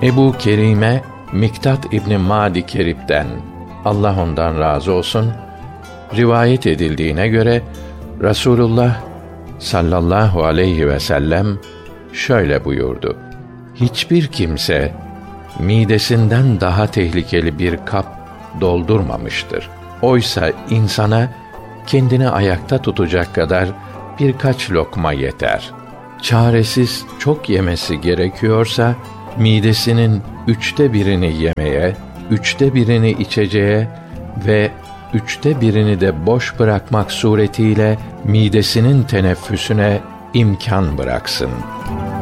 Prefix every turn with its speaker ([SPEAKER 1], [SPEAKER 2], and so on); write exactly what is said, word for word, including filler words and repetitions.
[SPEAKER 1] Ebu Kerime Miktat İbni Madi Kerib'den, Allah ondan razı olsun, rivayet edildiğine göre Rasulullah sallallahu aleyhi ve sellem şöyle buyurdu: Hiçbir kimse midesinden daha tehlikeli bir kap doldurmamıştır. Oysa insana kendini ayakta tutacak kadar birkaç lokma yeter. Çaresiz çok yemesi gerekiyorsa, midesinin üçte birini yemeye, üçte birini içeceğe ve üçte birini de boş bırakmak suretiyle midesinin teneffüsüne imkan bıraksın.